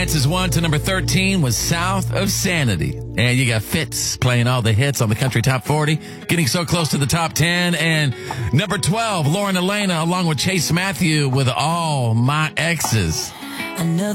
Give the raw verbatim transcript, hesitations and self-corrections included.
advances one to number thirteen was South of Sanity. And you got Fitz playing all the hits on the Country Top forty, getting so close to the top ten. And number twelve, Lauren Elena, along with Chase Matthew with All My Exes.